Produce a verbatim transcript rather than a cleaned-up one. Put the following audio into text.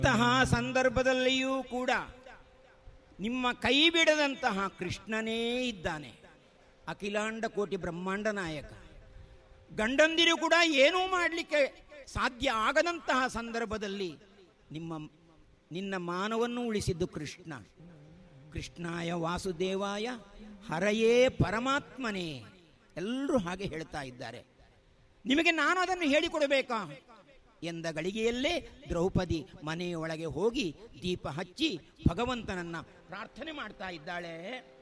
ಅಂತಹ ಸಂದರ್ಭದಲ್ಲಿಯೂ ಕೂಡ ನಿಮ್ಮ ಕೈ ಬಿಡದಂತಹ ಕೃಷ್ಣನೇ ಇದ್ದಾನೆ. ಅಖಿಲಾಂಡ ಕೋಟಿ ಬ್ರಹ್ಮಾಂಡ ನಾಯಕ. ಗಂಡಂದಿರು ಕೂಡ ಏನೂ ಮಾಡಲಿಕ್ಕೆ ಸಾಧ್ಯ ಆಗದಂತಹ ಸಂದರ್ಭದಲ್ಲಿ ನಿಮ್ಮ ನಿನ್ನ ಮಾನವನ್ನು ಉಳಿಸಿದ್ದು ಕೃಷ್ಣ. ಕೃಷ್ಣಾಯ ವಾಸುದೇವಾಯ ಹರಯೇ ಪರಮಾತ್ಮನೇ. ಎಲ್ಲರೂ ಹಾಗೆ ಹೇಳ್ತಾ ಇದ್ದಾರೆ. ನಿಮಗೆ ನಾನು ಅದನ್ನು ಹೇಳಿಕೊಡಬೇಕಾ ಎಂದ ಗಳಿಗೆಯಲ್ಲೇ ದ್ರೌಪದಿ ಮನೆಯೊಳಗೆ ಹೋಗಿ ದೀಪ ಹಚ್ಚಿ ಭಗವಂತನನ್ನ ಪ್ರಾರ್ಥನೆ ಮಾಡ್ತಾ ಇದ್ದಾಳೆ.